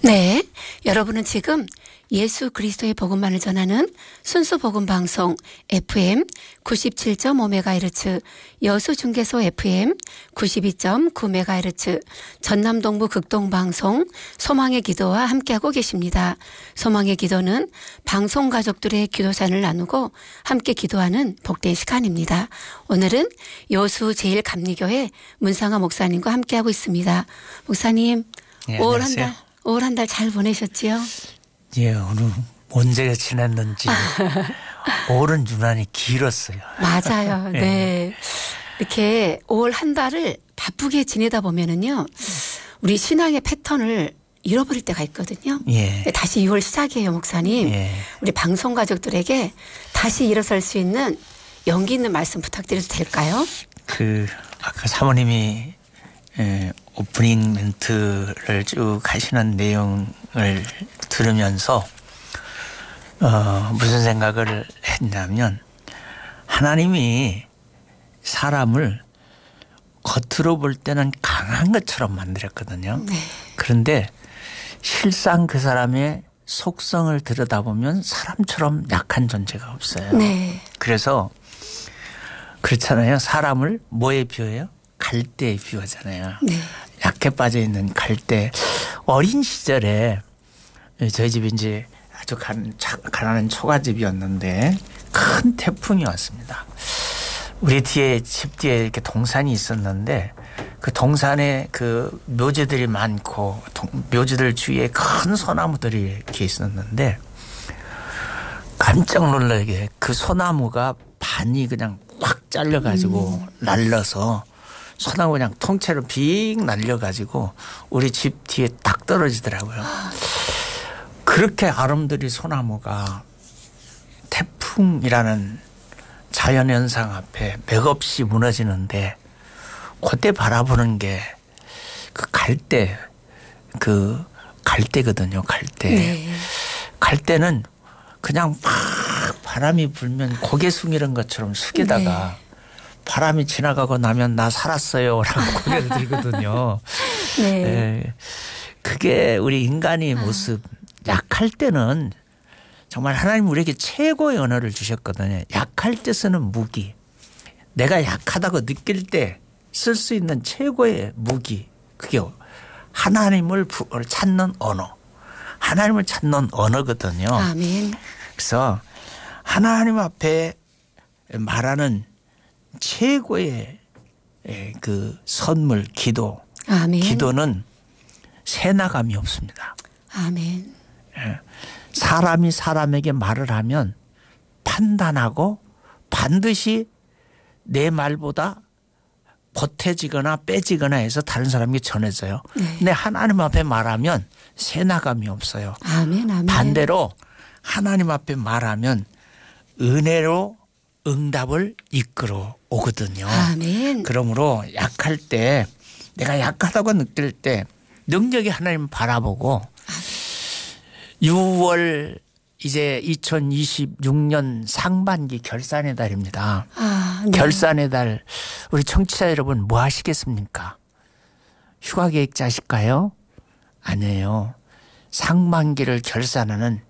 네, 여러분은 지금 예수 그리스도의 복음만을 전하는 순수 복음 방송 FM 97.5MHz, 여수 중개소 FM 92.9MHz, 전남 동부 극동 방송 소망의 기도와 함께하고 계십니다. 소망의 기도는 방송 가족들의 기도산을 나누고 함께 기도하는 복된 시간입니다. 오늘은 여수 제일감리교회 문상화 목사님과 함께하고 있습니다. 목사님, 네, 올 한 달 잘 보내셨지요? 예, 오늘 언제 지났는지 올은 유난히 길었어요. 맞아요. 네. 이렇게 올 한 달을 바쁘게 지내다 보면은요, 우리 신앙의 패턴을 잃어버릴 때가 있거든요. 예. 다시 2월 시작이에요, 목사님. 예. 우리 방송 가족들에게 다시 일어설 수 있는 용기 있는 말씀 부탁드려도 될까요? 아까 사모님이 오프닝 멘트를 쭉 하시는 내용을 들으면서 무슨 생각을 했냐면, 하나님이 사람을 겉으로 볼 때는 강한 것처럼 만들었거든요. 네. 그런데 실상 그 사람의 속성을 들여다보면 사람처럼 약한 존재가 없어요. 네. 그래서 그렇잖아요. 사람을 뭐에 비유해요? 갈대에 비유하잖아요. 네. 약해 빠져 있는 갈대. 어린 시절에 저희 집이 이제 아주 가난한 초가집이었는데 큰 태풍이 왔습니다. 우리 집 뒤에 이렇게 동산이 있었는데 그 동산에 그 묘지들이 많고 묘지들 주위에 큰 소나무들이 이렇게 있었는데 깜짝 놀라게 그 소나무가 반이 그냥 확 잘려가지고 날려서 소나무 그냥 통째로 빙 날려가지고 우리 집 뒤에 딱 떨어지더라고요. 그렇게 아름드리 소나무가 태풍이라는 자연현상 앞에 맥없이 무너지는데 그때 바라보는 게 갈대거든요. 갈대. 네. 갈대는 그냥 막 바람이 불면 고개 숙이는 것처럼 숙이다가 네. 바람이 지나가고 나면 나 살았어요 라고 고개를 들거든요. 네. 네. 그게 우리 인간의 모습. 약할 때는 정말 하나님 우리에게 최고의 언어를 주셨거든요. 약할 때 쓰는 무기. 내가 약하다고 느낄 때 쓸 수 있는 최고의 무기. 그게 하나님을 찾는 언어. 하나님을 찾는 언어거든요. 아멘. 그래서 하나님 앞에 말하는 최고의 그 선물, 기도. 아멘. 기도는 새나감이 없습니다. 아멘. 사람이 사람에게 말을 하면 판단하고 반드시 내 말보다 보태지거나 빼지거나 해서 다른 사람에게 전해져요. 네. 근데 하나님 앞에 말하면 새나감이 없어요. 아멘. 아멘. 반대로 하나님 앞에 말하면 은혜로 응답을 이끌어 오거든요. 아멘. 그러므로 약할 때 내가 약하다고 느낄 때 능력이 하나님 바라보고 6월 이제 2026년 상반기 결산의 달입니다. 네. 결산의 달 우리 청취자 여러분 뭐 하시겠습니까? 휴가 계획 짜실까요? 아니에요. 상반기를 결산하는